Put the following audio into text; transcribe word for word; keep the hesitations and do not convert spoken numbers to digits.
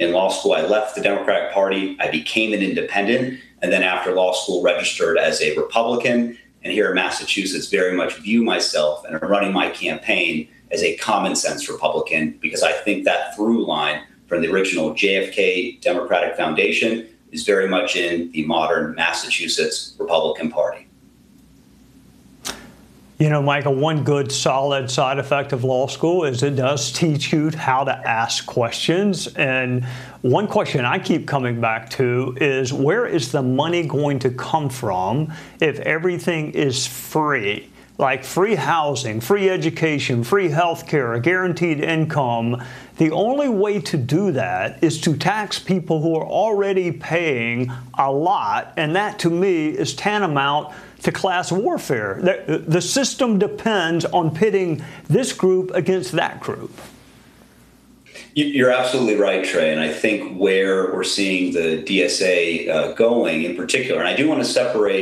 in law school, I left the Democratic Party. I became an independent, and then after law school, registered as a Republican. And here in Massachusetts, very much view myself and are running my campaign as a common sense Republican, because I think that through line from the original J F K Democratic Foundation is very much in the modern Massachusetts Republican Party. You know, Michael, one good solid side effect of law school is it does teach you how to ask questions. And one question I keep coming back to is, where is the money going to come from if everything is free? Like free housing, free education, free health care, a guaranteed income. The only way to do that is to tax people who are already paying a lot, and that to me is tantamount to class warfare. The, the system depends on pitting this group against that group. You're absolutely right, Trey. And I think where we're seeing the D S A uh, going in particular, and I do want to separate